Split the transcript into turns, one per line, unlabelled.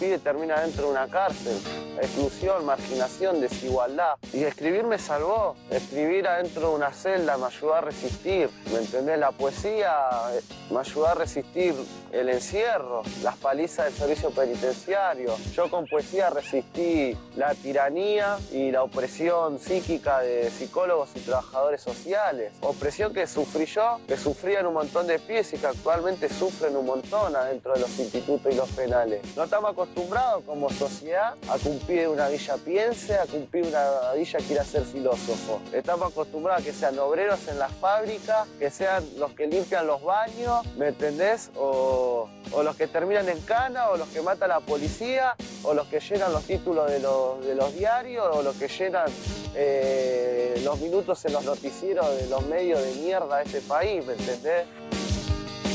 pibe termina dentro de una cárcel. Exclusión, marginación, desigualdad. Y escribir me salvó. Escribir adentro de una celda me ayudó a resistir. ¿Me entendés? La poesía me ayudó a resistir el encierro, las palizas del servicio penitenciario. Yo con poesía resistí la tiranía y la opresión psíquica de psicólogos y trabajadores sociales. Opresión que sufrí yo, que sufrían un montón de pibes y que actualmente sufren un montón adentro de los institutos y los penales. No estamos acostumbrados como sociedad a que un pibe de una villa piense, a que un pibe de una villa quiera ser filósofo. Estamos acostumbrados a que sean obreros en las fábricas, que sean los que limpian los baños, ¿me entendés? O los que terminan en cana, o los que mata la policía, o los que llenan los títulos de los diarios, o los que llenan los minutos en los noticieros de los medios de mierda de este país, ¿me entendés?